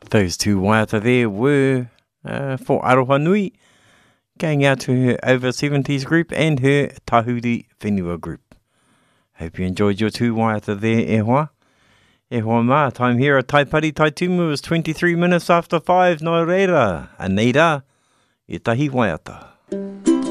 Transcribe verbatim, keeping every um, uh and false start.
Those two waiata there were uh, for Aroha Nui, going out to her over seventies group and her Tahuri Whenua group. Hope you enjoyed your two waiata there, e hoa. E hoa mā, time here at Taipari Taitumu is twenty-three minutes after five, no reira. Aneira, e tahi waiata.